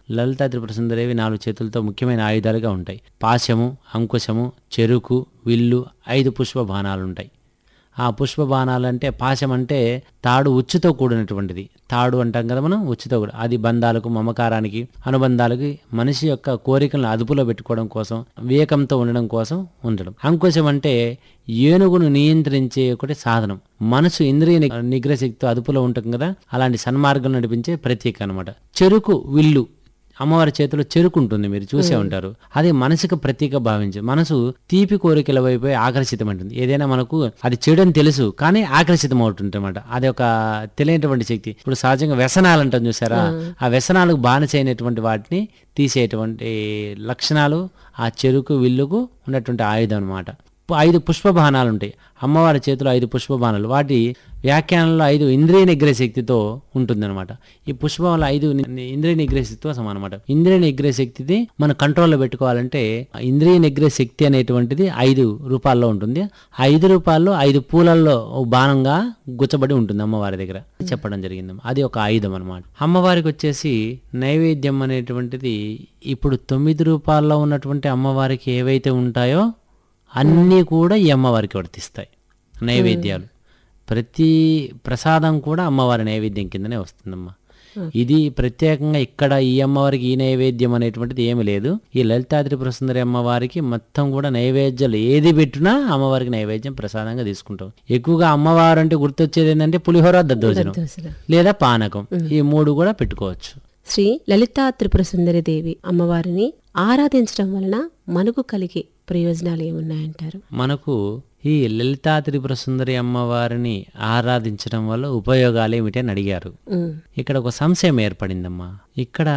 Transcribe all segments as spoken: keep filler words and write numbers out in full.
లలితా త్రిపుర సుందరేవి నాలుగు చేతులతో ముఖ్యమైన ఆయుధాలుగా ఉంటాయి. పాశము, అంకుశము, చెరుకు, విల్లు, ఐదు పుష్ప బాణాలు ఉంటాయి. ఆ పుష్ప బాణాలు అంటే పాశం అంటే తాడు ఉచ్చుతో కూడినటువంటిది. తాడు అంటాం కదా మనం, ఉచ్చుతో కూడా. అది బంధాలకు, మమకారానికి, అనుబంధాలకి, మనిషి యొక్క కోరికలను అదుపులో పెట్టుకోవడం కోసం, వివేకంతో ఉండడం కోసం ఉండడం. అంకుశం అంటే ఏనుగును నియంత్రించే ఒకటి సాధనం. మనసు ఇంద్రియ నిగ్రహ శక్తితో అదుపులో ఉంటుంది కదా, అలాంటి సన్మార్గం నడిపించే ప్రతీక అనమాట. చెరుకు, విల్లు, అమ్మవారి చేతిలో చెరుకు ఉంటుంది, మీరు చూసే ఉంటారు. అది మనసుకు ప్రతీక భావించు. మనసు తీపి కోరికల వైపు ఆకర్షితమంటుంది. ఏదైనా మనకు అది చెడని తెలుసు కానీ ఆకర్షితం అవుతుంటన్నమాట. అది ఒక తెలియనటువంటి శక్తి. ఇప్పుడు సహజంగా వ్యసనాలు అంటాం చూసారా, ఆ వ్యసనాలకు బానిస అయినటువంటి వాటిని తీసేటువంటి లక్షణాలు ఆ చెరుకు, విల్లుకు ఉన్నటువంటి ఆయుధం అనమాట. ఐదు పుష్ప బాణాలు ఉంటాయి అమ్మవారి చేతిలో, ఐదు పుష్ప బాణాలు. వాటి వ్యాఖ్యానంలో ఐదు ఇంద్రియ నిగ్రహ శక్తితో ఉంటుందన్నమాట. ఈ పుష్పంలో ఐదు ఇంద్రియ నిగ్రహ శక్తితో సమానమాట. ఇంద్రియ నిగ్రహ శక్తిది మనం కంట్రోల్లో పెట్టుకోవాలంటే ఇంద్రియ నిగ్రహ శక్తి అనేటువంటిది ఐదు రూపాల్లో ఉంటుంది. ఆ ఐదు రూపాల్లో ఐదు పూలల్లో బాణంగా గుచ్చబడి ఉంటుంది అమ్మవారి దగ్గర చెప్పడం జరిగింది. అది ఒక ఆయుధం అనమాట. అమ్మవారికి వచ్చేసి నైవేద్యం అనేటువంటిది ఇప్పుడు తొమ్మిది రూపాల్లో ఉన్నటువంటి అమ్మవారికి ఏవైతే ఉంటాయో అన్నీ కూడా ఈ అమ్మవారికి వర్తిస్తాయి నైవేద్యాలు. ప్రతి ప్రసాదం కూడా అమ్మవారి నైవేద్యం కిందనే వస్తుందమ్మా. ఇది ప్రత్యేకంగా ఇక్కడ ఈ అమ్మవారికి ఈ నైవేద్యం అనేటువంటిది ఏమి లేదు. ఈ లలితా త్రిపుర సుందరి అమ్మవారికి మొత్తం కూడా నైవేద్యాలు ఏది పెట్టినా అమ్మవారికి నైవేద్యం ప్రసాదంగా తీసుకుంటాం. ఎక్కువగా అమ్మవారు అంటే గుర్తొచ్చేది ఏంటంటే పులిహోర, దద్దోజనం లేదా పానకం, ఈ మూడు కూడా పెట్టుకోవచ్చు. శ్రీ లలితా త్రిపుర సుందరి దేవి అమ్మవారిని ఆరాధించడం వలన మనకు కలిగే ప్రయోజనాలు ఏమున్నాయంటారు? మనకు ఈ లలితా త్రిపుర సుందరి అమ్మవారిని ఆరాధించడం వల్ల ఉపయోగాలు ఏమిటి అని అడిగారు. ఇక్కడ ఒక సంశయం ఏర్పడిందమ్మా. ఇక్కడ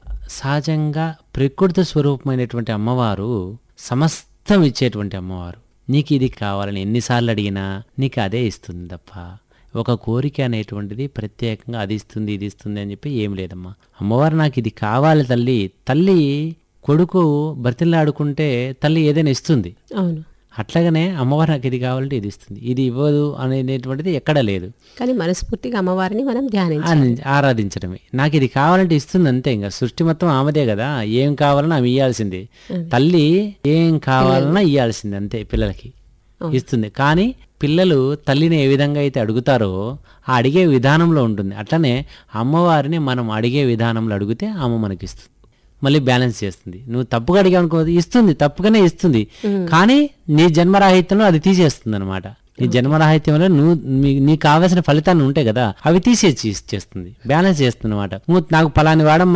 సహజంగా ప్రకృతి స్వరూపమైనటువంటి అమ్మవారు సమస్తం ఇచ్చేటువంటి అమ్మవారు. నీకు ఇది కావాలని ఎన్నిసార్లు అడిగినా నీకు అదే ఇస్తుంది తప్ప ఒక కోరిక అనేటువంటిది ప్రత్యేకంగా అది ఇస్తుంది ఇది ఇస్తుంది అని చెప్పి ఏం లేదమ్మా. అమ్మవారు నాకు ఇది కావాలి తల్లి, తల్లి కొడుకు బ్రతిలాడుకుంటే తల్లి ఏదైనా ఇస్తుంది. అవును, అట్లాగనే అమ్మవారు నాకు ఇది కావాలంటే ఇది ఇస్తుంది, ఇది ఇవ్వదు అనేటువంటిది ఎక్కడా లేదు. కానీ మనస్ఫూర్తిగా అమ్మవారిని మనం ధ్యానించాలి, ఆరాధించడమే. నాకు ఇది కావాలంటే ఇస్తుంది అంతే. ఇంకా సృష్టి మొత్తం ఆమెదే కదా, ఏం కావాలన్నా ఆమె ఇవ్వాల్సిందే. తల్లి ఏం కావాలన్నా ఇవ్వాల్సిందే అంతే, పిల్లలకి ఇస్తుంది. కానీ పిల్లలు తల్లిని ఏ విధంగా అయితే అడుగుతారో ఆ అడిగే విధానంలో ఉంటుంది. అట్లనే అమ్మవారిని మనం అడిగే విధానంలో అడిగితే అమ్మ మనకి ఇస్తుంది, మళ్ళీ బ్యాలెన్స్ చేస్తుంది. నువ్వు తప్పుగా అడిగా అనుకో ఇస్తుంది, తప్పుగానే ఇస్తుంది, కానీ నీ జన్మరాహిత్యంలో అది తీసేస్తుంది అనమాట. నీ జన్మరాహిత్యంలో నువ్వు నీకు కావాల్సిన ఫలితాన్ని ఉంటాయి కదా, అవి తీసేసి ఇచ్చేస్తుంది, బ్యాలెన్స్ చేస్తుంది అనమాట. నువ్వు నాకు పలాని వాడమ్మ